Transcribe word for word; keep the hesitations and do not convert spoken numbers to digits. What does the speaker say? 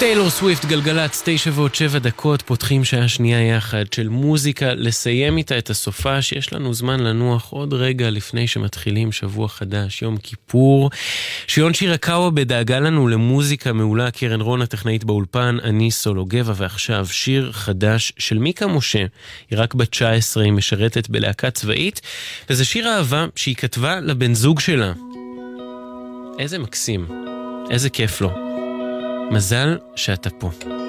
טיילור סוויפט, גלגלצ, תשע ועוד שבע דקות, פותחים שעה שנייה יחד של מוזיקה, לסיים איתה את הסופה, שיש לנו זמן לנוח עוד רגע לפני שמתחילים שבוע חדש, יום כיפור. שיון שירקאווה בדאגה לנו למוזיקה מעולה, קרן רון הטכנאית באולפן, אני סולו גבע, ועכשיו שיר חדש של מיקה משה, היא רק בת תשע עשרה, היא משרתת בלהקה צבאית, וזה שיר אהבה שהיא כתבה לבן זוג שלה. איזה מקסים, איזה כיף לו. מזל שאתה פה.